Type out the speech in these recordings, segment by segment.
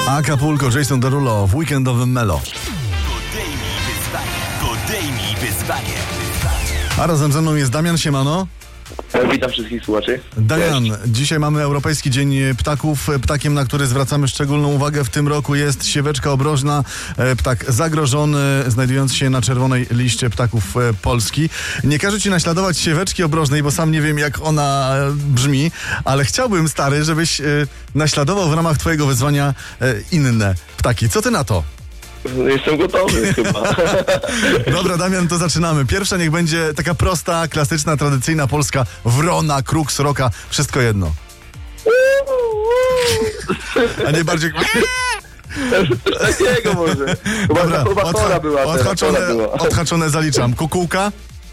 Acapulco, Jason Derulo w weekendowym Melo. Podejmij wyzwanie. A razem ze mną jest Damian, siemano. Witam wszystkich słuchaczy. Damian, dzisiaj mamy Europejski Dzień Ptaków. Ptakiem, na który zwracamy szczególną uwagę w tym roku, jest sieweczka obrożna. Ptak zagrożony, znajdujący się na czerwonej liście ptaków Polski. Nie każę ci naśladować sieweczki obrożnej, bo sam nie wiem, jak ona brzmi, ale chciałbym, stary, żebyś naśladował w ramach twojego wyzwania inne ptaki. Co ty na to? Jestem gotowy chyba. Dobra, Damian, to zaczynamy. Pierwsza niech będzie taka prosta, klasyczna, tradycyjna polska wrona, kruk, sroka, wszystko jedno. A nie bardziej... Takiego może. Chyba chora była. Odhaczone zaliczam. Kukułka?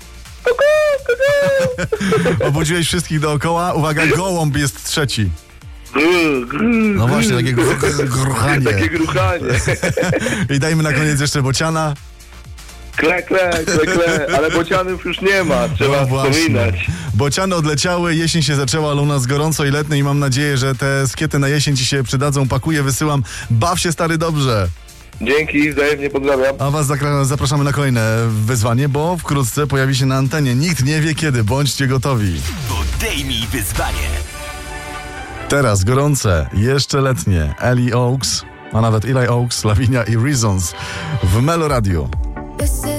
Obudziłeś wszystkich dookoła. Uwaga, gołąb jest trzeci. No właśnie, takie gruchanie. Takie gruchanie. I dajmy na koniec jeszcze bociana. Kle, ale bocianów już nie ma, trzeba wspominać. Bociany odleciały, jesień się zaczęła, ale u nas gorąco i letnie i mam nadzieję, że te skiety na jesień ci się przydadzą. Pakuję, wysyłam. Baw się, stary, dobrze. Dzięki, wzajemnie pozdrawiam. A was zapraszamy na kolejne wyzwanie, bo wkrótce pojawi się na antenie. Nikt nie wie kiedy, bądźcie gotowi. Podejmij wyzwanie. Teraz gorące, jeszcze letnie. Ellie Oaks, a nawet Eli Oaks, Lavinia i Reasons w Melo Radio.